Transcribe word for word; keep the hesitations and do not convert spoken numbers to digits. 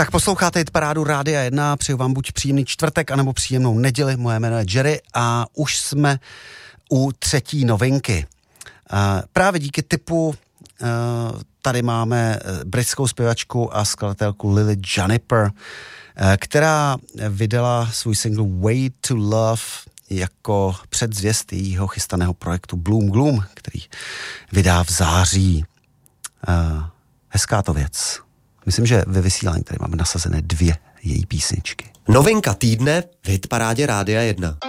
Tak posloucháte Hitparádu Rádia jedna, přeju vám buď příjemný čtvrtek, anebo příjemnou neděli, moje jméno je Jerry a už jsme u třetí novinky. Právě díky typu tady máme britskou zpěvačku a skladatelku Lily Juniper, která vydala svůj single Way to Love jako předzvěst jejího chystaného projektu Bloom Gloom, který vydá v září. Hezká to věc. Myslím, že ve vysílání tady máme nasazené dvě její písničky. Novinka týdne v Hitparádě Rádia jedna.